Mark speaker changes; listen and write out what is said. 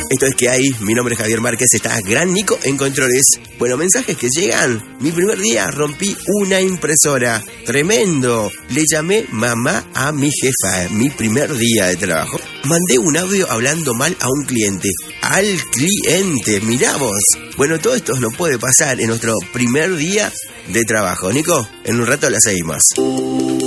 Speaker 1: Esto es que hay, mi nombre es Javier Márquez, está Gran Nico en controles. Bueno, mensajes que llegan. Mi primer día rompí una impresora. Tremendo. Le llamé mamá a mi jefa, mi primer día de trabajo. Mandé un audio hablando mal a un cliente. Al cliente, mirá vos. Bueno, todo esto no puede pasar en nuestro primer día de trabajo. Nico, en un rato la seguimos.